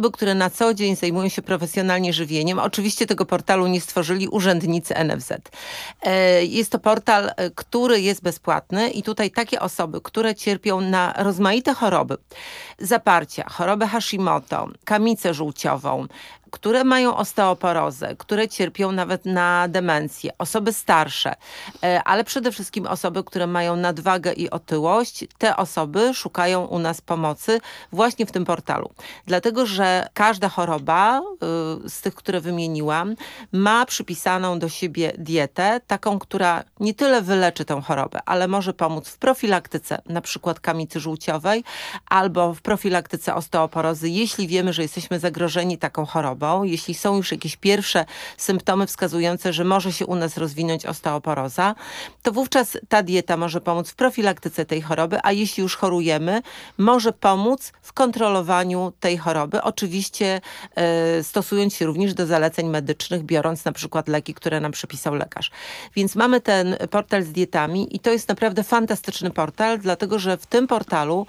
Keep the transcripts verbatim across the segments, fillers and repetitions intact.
które na co dzień zajmują się profesjonalnie żywieniem. Oczywiście tego portalu nie stworzyli urzędnicy N F Z. Jest to portal, który jest bezpłatny i tutaj takie osoby, które cierpią na rozmaite choroby, zaparcia, chorobę Hashimoto, kamicę żółciową, które mają osteoporozę, które cierpią nawet na demencję, osoby starsze, ale przede wszystkim osoby, które mają nadwagę i otyłość, te osoby szukają u nas pomocy właśnie w tym portalu. Dlatego, że każda choroba z tych, które wymieniłam, ma przypisaną do siebie dietę, taką, która nie tyle wyleczy tę chorobę, ale może pomóc w profilaktyce, na przykład kamicy żółciowej, albo w profilaktyce osteoporozy, jeśli wiemy, że jesteśmy zagrożeni taką chorobą. Jeśli są już jakieś pierwsze symptomy wskazujące, że może się u nas rozwinąć osteoporoza, to wówczas ta dieta może pomóc w profilaktyce tej choroby, a jeśli już chorujemy, może pomóc w kontrolowaniu tej choroby. Oczywiście e, stosując się również do zaleceń medycznych, biorąc na przykład leki, które nam przepisał lekarz. Więc mamy ten portal z dietami i to jest naprawdę fantastyczny portal, dlatego że w tym portalu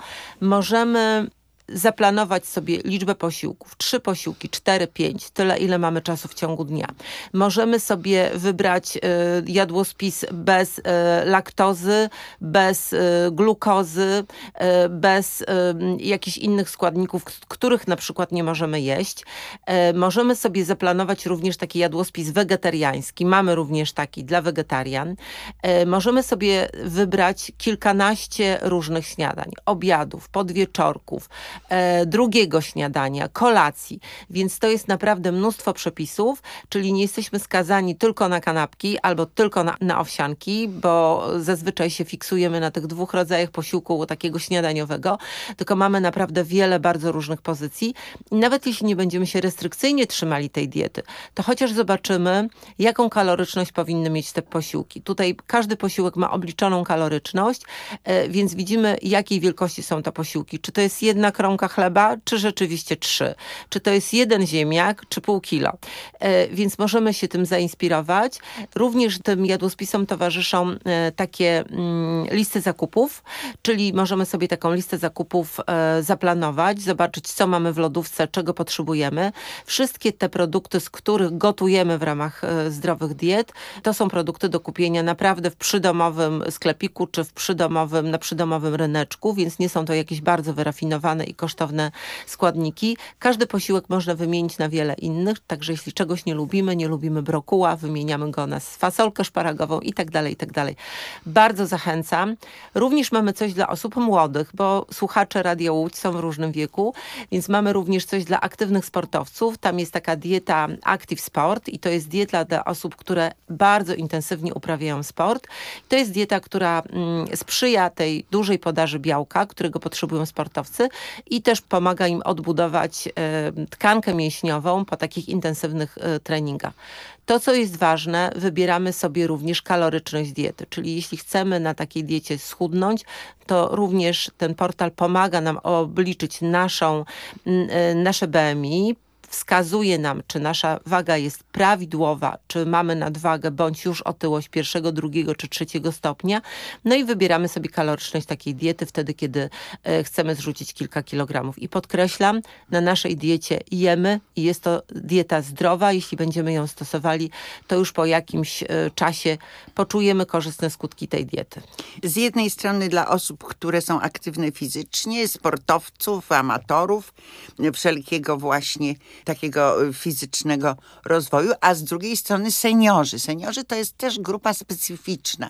możemy zaplanować sobie liczbę posiłków. Trzy posiłki, cztery, pięć, tyle ile mamy czasu w ciągu dnia. Możemy sobie wybrać y, jadłospis bez y, laktozy, bez y, glukozy, y, bez y, jakichś innych składników, których na przykład nie możemy jeść. Y, możemy sobie zaplanować również taki jadłospis wegetariański. Mamy również taki dla wegetarian. Y, możemy sobie wybrać kilkanaście różnych śniadań, obiadów, podwieczorków, drugiego śniadania, kolacji, więc to jest naprawdę mnóstwo przepisów, czyli nie jesteśmy skazani tylko na kanapki albo tylko na, na owsianki, bo zazwyczaj się fiksujemy na tych dwóch rodzajach posiłku takiego śniadaniowego, tylko mamy naprawdę wiele bardzo różnych pozycji i nawet jeśli nie będziemy się restrykcyjnie trzymali tej diety, to chociaż zobaczymy, jaką kaloryczność powinny mieć te posiłki. Tutaj każdy posiłek ma obliczoną kaloryczność, więc widzimy, jakiej wielkości są te posiłki. Czy to jest jedna kromka chleba, czy rzeczywiście trzy? Czy to jest jeden ziemniak, czy pół kilo? E, więc możemy się tym zainspirować. Również tym jadłospisom towarzyszą e, takie mm, listy zakupów, czyli możemy sobie taką listę zakupów e, zaplanować, zobaczyć, co mamy w lodówce, czego potrzebujemy. Wszystkie te produkty, z których gotujemy w ramach e, zdrowych diet, to są produkty do kupienia naprawdę w przydomowym sklepiku, czy w przydomowym, na przydomowym ryneczku, więc nie są to jakieś bardzo wyrafinowane i kosztowne składniki. Każdy posiłek można wymienić na wiele innych, także jeśli czegoś nie lubimy, nie lubimy brokuła, wymieniamy go na fasolkę szparagową i tak dalej, i tak dalej. Bardzo zachęcam. Również mamy coś dla osób młodych, bo słuchacze Radia Łódź są w różnym wieku, więc mamy również coś dla aktywnych sportowców. Tam jest taka dieta Active Sport i to jest dieta dla osób, które bardzo intensywnie uprawiają sport. To jest dieta, która mm, sprzyja tej dużej podaży białka, którego potrzebują sportowcy i też pomaga im odbudować e, tkankę mięśniową po takich intensywnych e, treningach. To, co jest ważne, wybieramy sobie również kaloryczność diety, czyli jeśli chcemy na takiej diecie schudnąć, to również ten portal pomaga nam obliczyć naszą, e, nasze B M I, wskazuje nam, czy nasza waga jest prawidłowa, czy mamy nadwagę, bądź już otyłość pierwszego, drugiego czy trzeciego stopnia. No i wybieramy sobie kaloryczność takiej diety wtedy, kiedy e, chcemy zrzucić kilka kilogramów. I podkreślam, na naszej diecie jemy i jest to dieta zdrowa. Jeśli będziemy ją stosowali, to już po jakimś e, czasie poczujemy korzystne skutki tej diety. Z jednej strony dla osób, które są aktywne fizycznie, sportowców, amatorów, wszelkiego właśnie takiego fizycznego rozwoju, a z drugiej strony seniorzy. Seniorzy to jest też grupa specyficzna.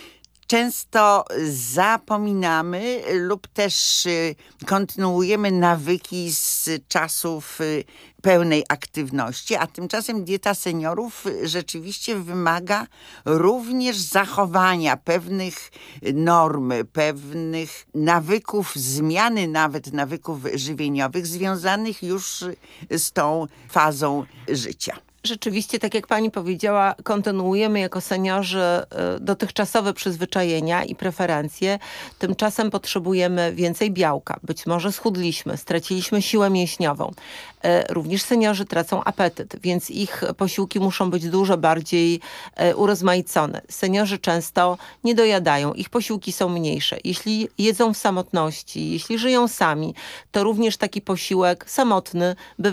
Często zapominamy lub też kontynuujemy nawyki z czasów pełnej aktywności, a tymczasem dieta seniorów rzeczywiście wymaga również zachowania pewnych norm, pewnych nawyków, zmiany nawet nawyków żywieniowych związanych już z tą fazą życia. Rzeczywiście, tak jak pani powiedziała, kontynuujemy jako seniorzy dotychczasowe przyzwyczajenia i preferencje. Tymczasem potrzebujemy więcej białka. Być może schudliśmy, straciliśmy siłę mięśniową. Również seniorzy tracą apetyt, więc ich posiłki muszą być dużo bardziej urozmaicone. Seniorzy często nie dojadają, ich posiłki są mniejsze. Jeśli jedzą w samotności, jeśli żyją sami, to również taki posiłek samotny bywa